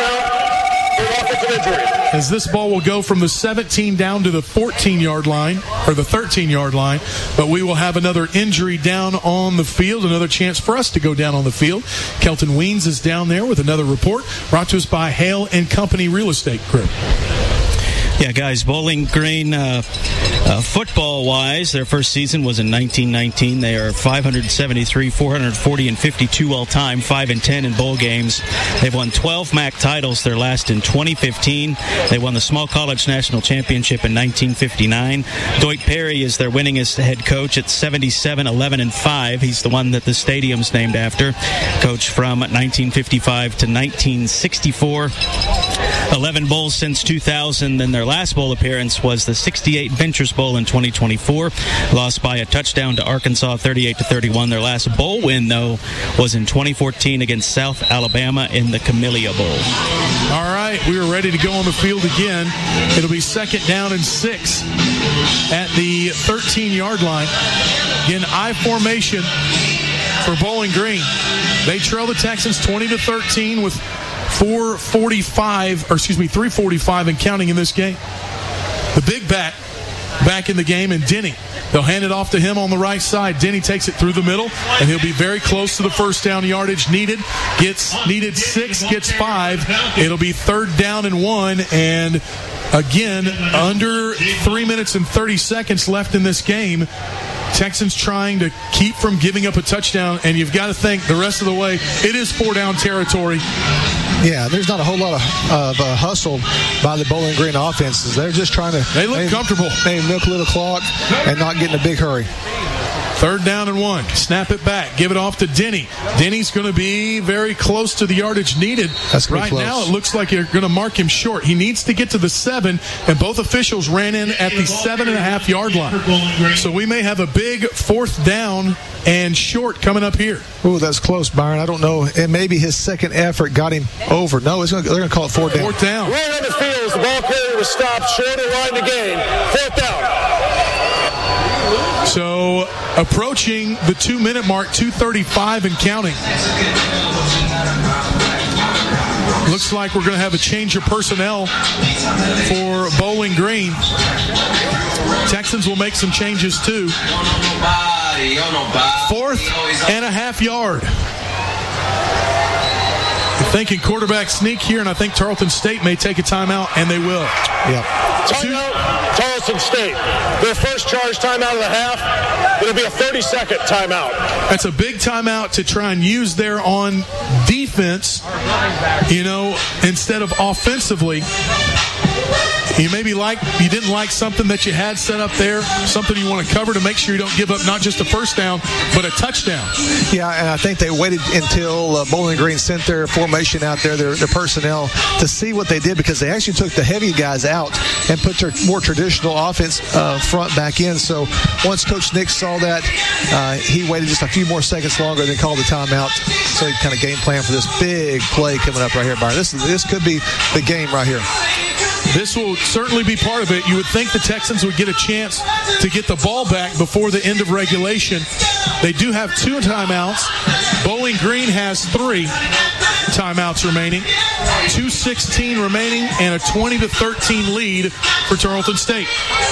As this ball will go from the seventeen down to the fourteen-yard line, or the thirteen-yard line, but we will have another injury down on the field, another chance for us to go down on the field. Kelton Weens is down there with another report, brought to us by Hale and Company Real Estate Group. Yeah, guys, Bowling Green, uh, uh, football-wise, their first season was in nineteen nineteen. They are five hundred seventy-three, four hundred forty, and fifty-two all-time, five and ten in bowl games. They've won twelve M A C titles, their last in twenty fifteen. They won the Small College National Championship in nineteen fifty-nine. Doit Perry is their winningest head coach at seventy-seven, eleven, and five. He's the one that the stadium's named after. Coach from nineteen fifty-five to nineteen sixty-four. eleven bowls since two thousand, and their last bowl appearance was the sixty-eight Ventures Bowl in twenty twenty-four. Lost by a touchdown to Arkansas, thirty-eight to thirty-one. Their last bowl win, though, was in twenty fourteen against South Alabama in the Camellia Bowl. All right, we are ready to go on the field again. It'll be second down and six at the thirteen-yard line. Again, I formation for Bowling Green. They trail the Texans twenty to thirteen with four forty-five, or excuse me, three forty-five and counting in this game. The big back back in the game, and Denny. They'll hand it off to him on the right side. Denny takes it through the middle, and he'll be very close to the first down yardage needed. Gets needed six, gets five. It'll be third down and one, and again, under three minutes and thirty seconds left in this game. Texans trying to keep from giving up a touchdown, and you've got to think the rest of the way, it is four down territory. Yeah, there's not a whole lot of, of uh, hustle by the Bowling Green offenses. They're just trying to... They look maybe, comfortable. Maybe milk a little clock and not get in a big hurry. Third down and one. Snap it back. Give it off to Denny. Denny's going to be very close to the yardage needed. That's right close. Now, it looks like you're going to mark him short. He needs to get to the seven, and both officials ran in at the seven and a half yard line. So we may have a big fourth down and short coming up here. Ooh, that's close, Byron. I don't know. And maybe his second effort got him over. No, it's gonna, they're going to call it fourth down. Fourth down. Right on the field as the ball carrier was stopped short of line to gain. Fourth down. So approaching the two-minute mark, two thirty-five and counting. Looks like we're going to have a change of personnel for Bowling Green. Texans will make some changes too. Fourth and a half yard. thinking quarterback sneak here, and I think Tarleton State may take a timeout, and they will. Yep. Timeout, Tarleton State. Their first charge timeout of the half. It'll be a thirty-second timeout. That's a big timeout to try and use there on defense, you know, instead of offensively. You maybe like you didn't like something that you had set up there, something you want to cover to make sure you don't give up not just a first down, but a touchdown. Yeah, and I think they waited until uh, Bowling Green sent their formation out there, their, their personnel, to see what they did, because they actually took the heavy guys out and put their more traditional offense uh, front back in. So once Coach Nick saw that, uh, he waited just a few more seconds longer, then called the timeout. So he kind of game plan for this big play coming up right here, Byron. This this could be the game right here. This will certainly be part of it. You would think the Texans would get a chance to get the ball back before the end of regulation. They do have two timeouts. Bowling Green has three timeouts remaining. two sixteen remaining and a twenty to thirteen lead for Tarleton State.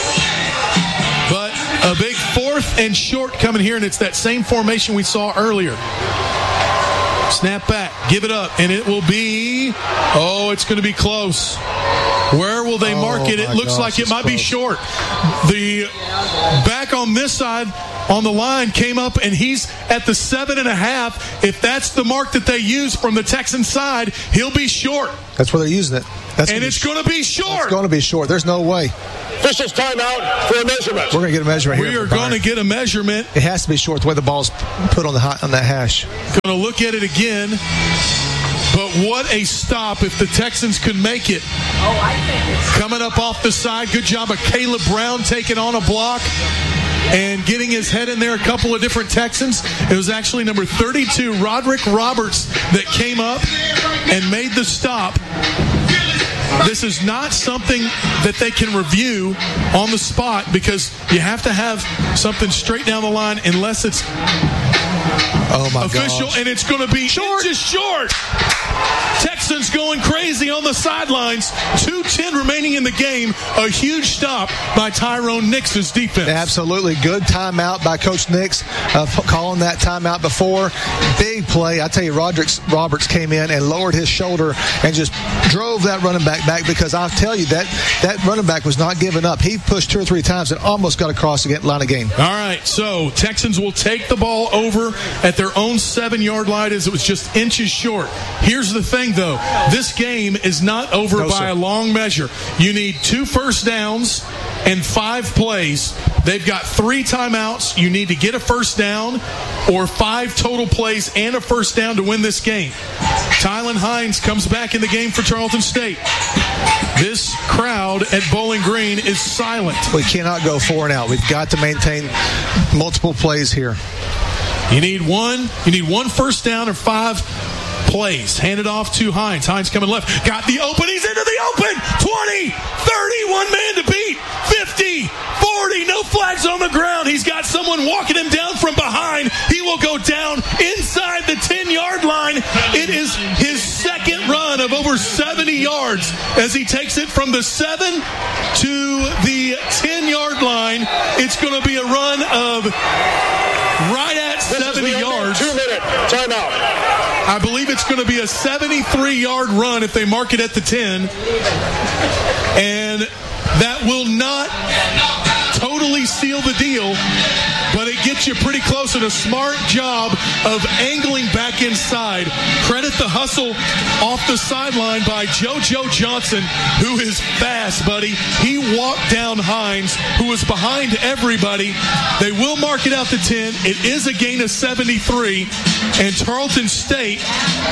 But a big fourth and short coming here, and it's that same formation we saw earlier. Snap back, give it up, and it will be, oh, it's going to be close. Where will they mark oh it? It looks gosh, like it might close. be short. The back on this side on the line came up, and he's at the seven and a half. If that's the mark that they use from the Texan side, he'll be short. That's where they're using it. That's and it's going to be short. It's going to be short. There's no way. Officials timeout for a measurement. We're going to get a measurement here. We are going to get a measurement. It has to be short the way the ball's put on the hot, on that hash. Going to look at it again. But what a stop if the Texans could make it. Oh, I think it's coming up off the side. Good job of Caleb Brown taking on a block and getting his head in there. A couple of different Texans. It was actually number thirty-two, Roderick Roberts, that came up and made the stop. This is not something that they can review on the spot, because you have to have something straight down the line unless it's oh my official, gosh. and it's going to be short. Just short. Texans going crazy on the sidelines. two ten remaining in the game. A huge stop by Tyrone Nix's defense. Absolutely. Good timeout by Coach Nix, uh, calling that timeout before. Big play. I tell you, Roderick Roberts came in and lowered his shoulder and just drove that running back back, because I'll tell you, that, that running back was not giving up. He pushed two or three times and almost got across the line of game. All right, so Texans will take the ball over at their own seven-yard line, as it was just inches short. Here's the thing, though. This game is not over no, by sir. a long measure. You need two first downs and five plays. They've got three timeouts. You need to get a first down or five total plays and a first down to win this game. Tylen Hines comes back in the game for Tarleton State. This crowd at Bowling Green is silent. We cannot go four and out. We've got to maintain multiple plays here. You need one. You need one first down or five plays. Hand it off to Hines. Hines coming left. Got the open. He's into the open. twenty, thirty, one man to beat. fifty, forty, no flags on the ground. He's got someone walking him down from behind. He will go down inside the ten-yard line. It is his second run of over seventy yards as he takes it from the seven to the ten-yard line. It's going to be a run of right at seventy yards. Two-minute timeout. I believe it's going to be a seventy-three-yard run if they mark it at the ten. And that will not totally seal the deal, but it gets you pretty close, and a smart job of angling back inside. Credit the hustle off the sideline by JoJo Johnson, who is fast, buddy. He walked down Hines, who was behind everybody. They will mark it out to ten. It is a gain of seventy-three, and Tarleton State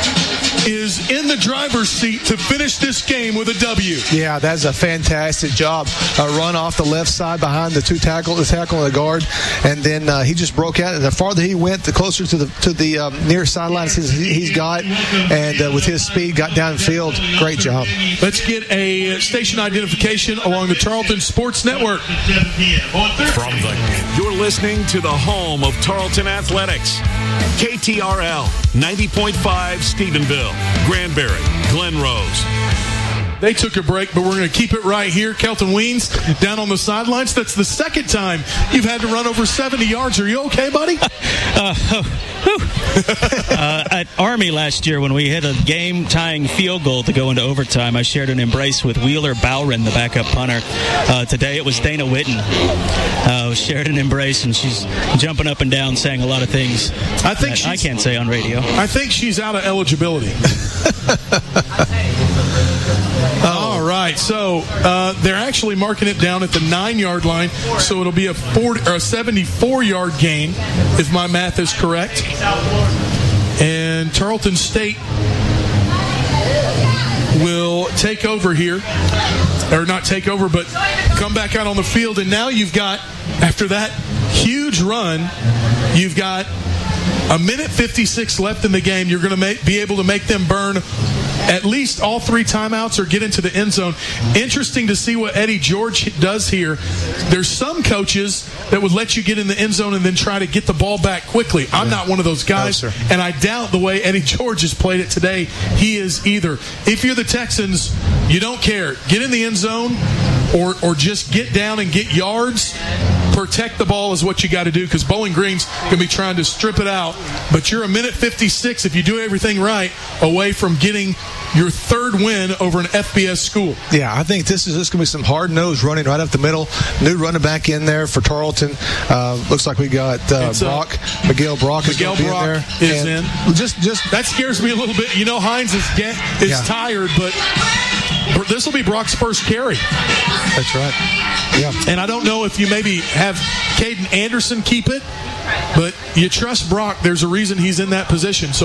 is in the driver's seat to finish this game with a W. Yeah, that's a fantastic job. A run off the left side behind the two tackle, the tackle and the guard, and then uh, he just broke out. And the farther he went, the closer to the to the um, near sideline he's got, and uh, with his speed, got downfield. Great job. Let's get a station identification along the Tarleton Sports Network. From the, you're listening to the home of Tarleton Athletics. K T R L ninety point five Stephenville, Granbury, Glen Rose. They took a break, but we're going to keep it right here. Kelton Weens down on the sidelines. That's the second time you've had to run over seventy yards. Are you okay, buddy? Uh, oh, uh, at Army last year, when we hit a game-tying field goal to go into overtime, I shared an embrace with Wheeler Bowron, the backup punter. Uh, today it was Dana Witten. Uh, shared an embrace, and she's jumping up and down, saying a lot of things I think that I can't say on radio. I think she's out of eligibility. All right, so uh, they're actually marking it down at the nine-yard line, so it'll be a, forty, or a seventy-four-yard gain, if my math is correct. And Tarleton State will take over here, or not take over, but come back out on the field. And now you've got, after that huge run, you've got a minute fifty-six left in the game. You're going to be able to make them burn at least all three timeouts or get into the end zone. Interesting to see what Eddie George does here. There's some coaches that would let you get in the end zone and then try to get the ball back quickly. I'm yeah. not one of those guys, no, and I doubt the way Eddie George has played it today he is either. If you're the Texans, you don't care. Get in the end zone or or just get down and get yards. Protect the ball is what you got to do, because Bowling Green's going to be trying to strip it out. But you're a minute fifty-six, if you do everything right, away from getting your third win over an F B S school. Yeah, I think this is just going to be some hard-nosed running right up the middle. New running back in there for Tarleton. Uh, looks like we got uh, Brock. Uh, Miguel Brock Miguel is, Brock in there. is and in. Just, just that scares me a little bit. You know, Hines is get, is yeah. tired, but this will be Brock's first carry. That's right. Yeah. And I don't know if you maybe have Caden Anderson keep it, but you trust Brock. There's a reason he's in that position. So